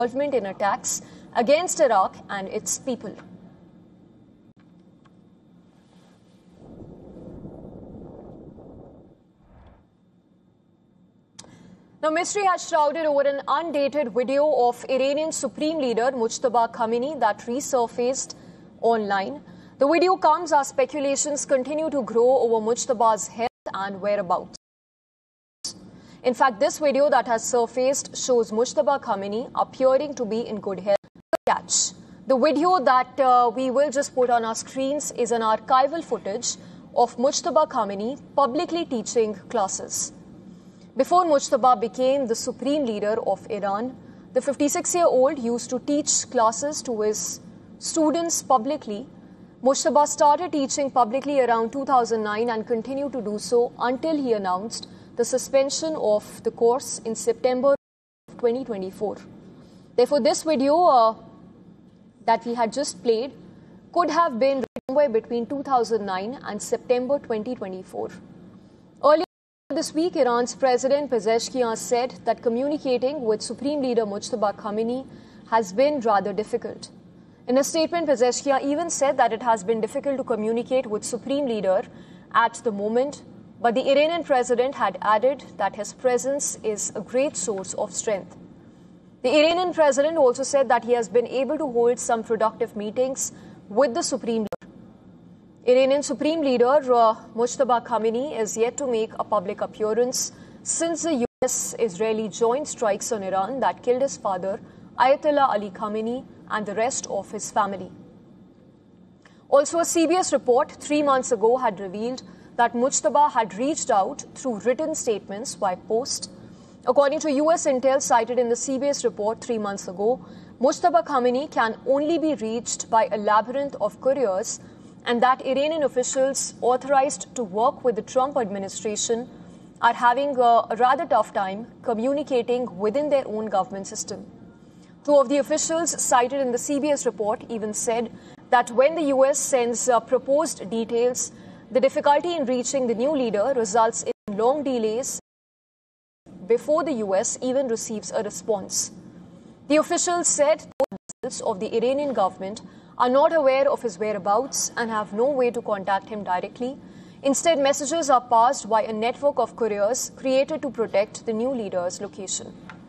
involvement in attacks against Iraq and its people. Now, mystery has shrouded over an undated video of Iranian Supreme Leader Mujtaba Khamenei that resurfaced online. The video comes as speculations continue to grow over Mujtaba's health and whereabouts. In fact, this video that has surfaced shows Mujtaba Khamenei appearing to be in good health. Catch. The video that we will just put on our screens is an archival footage of Mujtaba Khamenei publicly teaching classes. Before Mujtaba became the supreme leader of Iran, the 56-year-old used to teach classes to his students publicly. Mujtaba started teaching publicly around 2009 and continued to do so until he announced the suspension of the course in September 2024. Therefore, this video that we had just played could have been somewhere between 2009 and September 2024. Earlier this week, Iran's President Pezeshkian said that communicating with Supreme Leader Mujtaba Khamenei has been rather difficult. In a statement, Pezeshkian even said that it has been difficult to communicate with Supreme Leader at the moment, but the Iranian president had added that his presence is a great source of strength. The Iranian president also said that he has been able to hold some productive meetings with the Supreme Leader. Iranian Supreme Leader Mujtaba Khamenei is yet to make a public appearance since the US-Israeli joint strikes on Iran that killed his father, Ayatollah Ali Khamenei, and the rest of his family. Also, a CBS report 3 months ago had revealed that Mujtaba had reached out through written statements by post. According to US intel cited in the CBS report 3 months ago, Mujtaba Khamenei can only be reached by a labyrinth of couriers, and that Iranian officials authorized to work with the Trump administration are having a rather tough time communicating within their own government system. Two of the officials cited in the CBS report even said that when the US sends proposed details, the difficulty in reaching the new leader results in long delays before the US even receives a response. The officials said officials of the Iranian government are not aware of his whereabouts and have no way to contact him directly. Instead, messages are passed by a network of couriers created to protect the new leader's location.